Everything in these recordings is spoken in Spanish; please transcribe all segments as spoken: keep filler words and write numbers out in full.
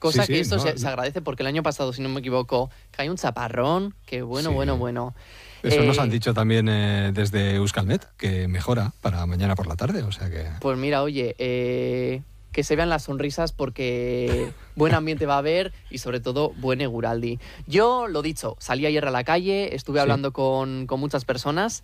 Cosa sí, que sí, esto no, se, no. se agradece porque el año pasado, si no me equivoco, cae un chaparrón, que bueno, Sí. bueno, bueno. Eso Eh, nos han dicho también eh, desde Euskalmet, que mejora para mañana por la tarde, o sea que... Pues mira, oye, eh, que se vean las sonrisas porque buen ambiente va a haber y sobre todo buen Eguraldi. Yo, lo dicho, salí ayer a la calle, estuve Sí. hablando con, con muchas personas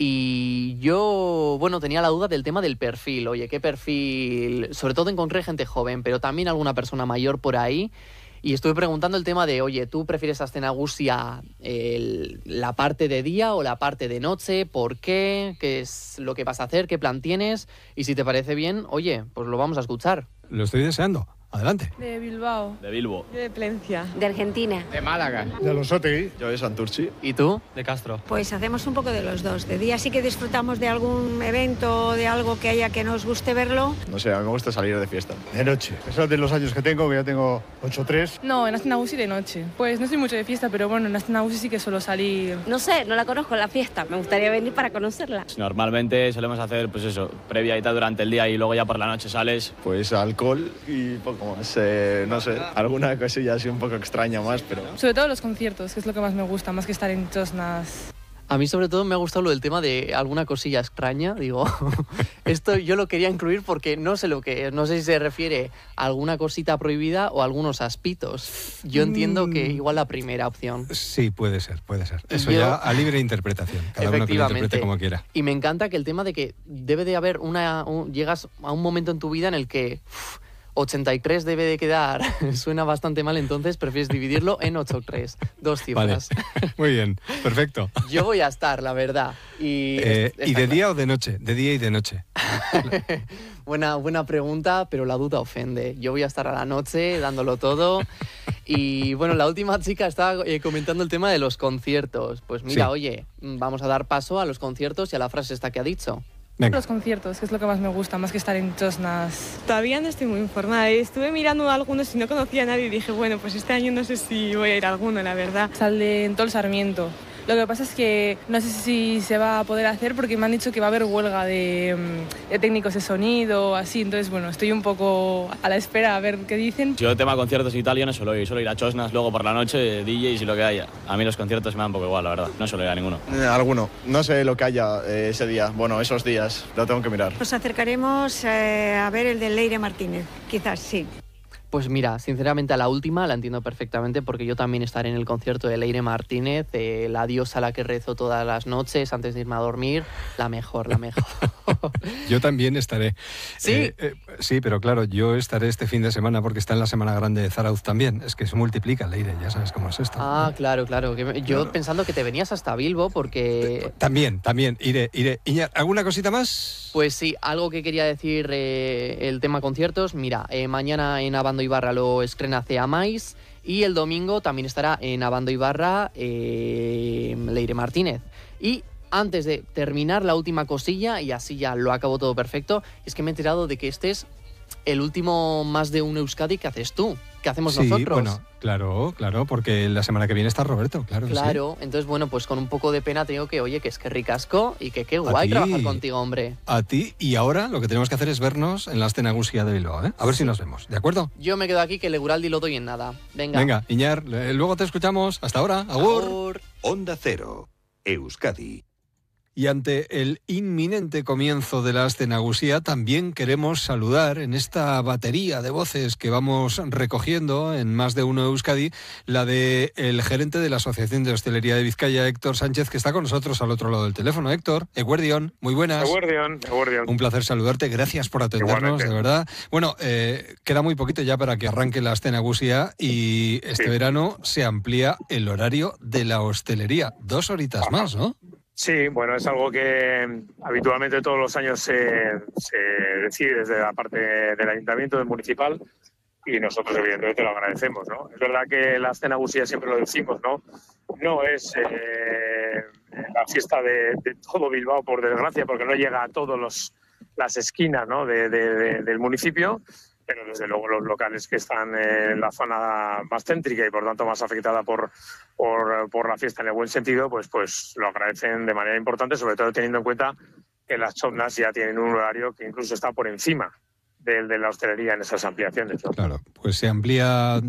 y yo, bueno, tenía la duda del tema del perfil. Oye, ¿qué perfil? Sobre todo encontré gente joven, pero también alguna persona mayor por ahí. Y estuve preguntando el tema de, oye, ¿tú prefieres Astenagusia el, la parte de día o la parte de noche? ¿Por qué? ¿Qué es lo que vas a hacer? ¿Qué plan tienes? Y si te parece bien, oye, pues lo vamos a escuchar. Lo estoy deseando. Adelante. De Bilbao. De Bilbo. Yo de Plencia. De Argentina. De Málaga. De Losotegui. Yo de Santurchi. ¿Y tú? De Castro. Pues hacemos un poco de los dos. De día sí que disfrutamos de algún evento, de algo que haya que nos guste verlo. No sé, a mí me gusta salir de fiesta. De noche. Eso es de los años que tengo, que ya tengo ocho tres. No, en Astenagusi de noche. Pues no soy mucho de fiesta, pero bueno, en Astenagusi sí que suelo salir. No sé, no la conozco la fiesta. Me gustaría venir para conocerla. Normalmente solemos hacer, pues eso, previa y tal durante el día y luego ya por la noche sales. Pues alcohol y poco más. Eh, no sé, alguna cosilla así un poco extraña más, pero... Sobre todo los conciertos, que es lo que más me gusta, más que estar en chosnas. A mí sobre todo me ha gustado lo del tema de alguna cosilla extraña, digo, esto yo lo quería incluir porque no sé lo que es, no sé si se refiere a alguna cosita prohibida o a algunos aspitos. Yo entiendo que igual la primera opción. Sí, puede ser, puede ser. Eso Yo- ya a libre interpretación. Cada uno que lo interprete como quiera. Y me encanta que el tema de que debe de haber una... un- llegas a un momento en tu vida en el que... uf, ochenta y tres debe de quedar, suena bastante mal, entonces prefieres dividirlo en ochenta y tres, dos Vale. cifras. Muy bien, perfecto. Yo voy a estar, la verdad. Y, Eh, está ¿Y de claro. día o de noche? De día y de noche. Buena, buena pregunta, pero la duda ofende. Yo voy a estar a la noche dándolo todo. Y bueno, la última chica estaba eh, comentando el tema de los conciertos. Pues mira, Sí. oye, vamos a dar paso a los conciertos y a la frase esta que ha dicho. Venga. Los conciertos, que es lo que más me gusta, más que estar en chosnas. Todavía no estoy muy informada. Estuve mirando algunos y no conocía a nadie y dije, bueno, pues este año no sé si voy a ir a alguno, la verdad. Sale en todo el Sarmiento. Lo que pasa es que no sé si se va a poder hacer porque me han dicho que va a haber huelga de, mm, de técnicos de sonido, así. Entonces, bueno, estoy un poco a la espera a ver qué dicen. Yo tema conciertos y tal, yo no suelo ir, suelo ir a chosnas, luego por la noche, D Js y lo que haya. A mí los conciertos me dan un poco igual, la verdad. No suelo ir a ninguno. Eh, alguno. No sé lo que haya eh, ese día. Bueno, esos días. Lo tengo que mirar. Nos acercaremos eh, a ver el de Leire Martínez. Quizás sí. Pues mira, sinceramente a la última la entiendo perfectamente porque yo también estaré en el concierto de Leire Martínez, eh, la diosa a la que rezo todas las noches antes de irme a dormir, la mejor, la mejor. Yo también estaré. ¿Sí? Eh, eh, sí, pero claro, yo estaré este fin de semana porque está en la Semana Grande de Zarauz también. Es que se multiplica, Leire, ya sabes cómo es esto. Ah, claro, claro. Que me- yo Claro. pensando que te venías hasta Bilbo porque... También, también, iré, iré. Iñar, ¿alguna cosita más? Pues sí, algo que quería decir eh, el tema conciertos. Mira, eh, mañana en Abando Ibarra lo estrena Ceamais y el domingo también estará en Abando Ibarra eh, Leire Martínez. Y antes de terminar la última cosilla, y así ya lo acabo todo perfecto, es que me he enterado de que este es el último Más de un Euskadi que haces tú, que hacemos Sí, nosotros. bueno, claro, claro, porque la semana que viene está Roberto, claro que sí. Claro, entonces bueno, pues con un poco de pena te digo que, oye, que es que ricasco y que qué guay ti. trabajar contigo, hombre. A ti, y ahora lo que tenemos que hacer es vernos en la Astenagusia de Bilbao, ¿eh? A ver si nos vemos, ¿de acuerdo? Yo me quedo aquí que el Leguraldi lo doy en nada. Venga. Venga, Iñar, eh, luego te escuchamos. Hasta ahora, agur. Agur. Onda Cero, Euskadi. Y ante el inminente comienzo de la Astenagusia, también queremos saludar en esta batería de voces que vamos recogiendo en Más de Uno Euskadi, la de el gerente de la Asociación de Hostelería de Vizcaya, Héctor Sánchez, que está con nosotros al otro lado del teléfono. Héctor, Eguerdión, muy buenas. Eguerdión, Eguerdión. Un placer saludarte, gracias por atendernos, Igualmente. de verdad. Bueno, eh, queda muy poquito ya para que arranque la Astenagusia y este Sí. verano se amplía el horario de la hostelería. Dos horitas Ajá. más, ¿no? Sí, bueno, es algo que habitualmente todos los años se, se decide desde la parte del ayuntamiento, del municipal, y nosotros evidentemente lo agradecemos, ¿no? Es verdad que la Astenagusia siempre lo decimos, ¿no? No es eh, la fiesta de, de todo Bilbao, por desgracia, porque no llega a todas las esquinas, ¿no? de, de, de, del municipio, pero desde luego los locales que están en la zona más céntrica y por tanto más afectada por, por, por la fiesta en el buen sentido, pues, pues lo agradecen de manera importante, sobre todo teniendo en cuenta que las chotnas ya tienen un horario que incluso está por encima del de la hostelería en esas ampliaciones, ¿no? Claro, pues se amplía